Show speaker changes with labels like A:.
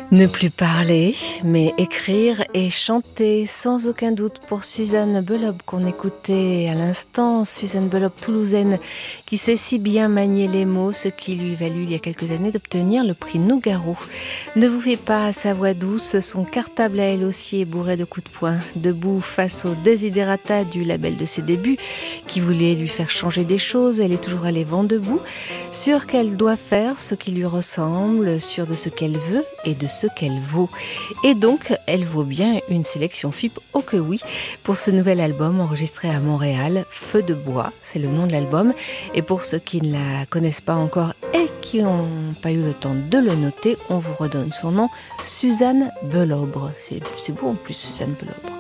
A: Ne plus parler, mais écrire et chanter, sans aucun doute pour Suzanne Belob qu'on écoutait à l'instant. Suzanne Belob, toulousaine, qui sait si bien manier les mots, ce qui lui valut il y a quelques années d'obtenir le prix Nougaro. Ne vous faites pas, sa voix douce, son cartable à elle aussi est bourré de coups de poing. Debout face au desiderata du label de ses débuts, qui voulait lui faire changer des choses, elle est toujours allée vent debout, sûre qu'elle doit faire ce qui lui ressemble, sûre de ce qu'elle veut et de ce qu'elle vaut. Et donc, elle vaut bien une sélection FIP, oh que oui, pour ce nouvel album enregistré à Montréal, Feu de bois, c'est le nom de l'album. Et pour ceux qui ne la connaissent pas encore et qui n'ont pas eu le temps de le noter, on vous redonne son nom, Suzanne Belobre. C'est beau en plus, Suzanne Belobre.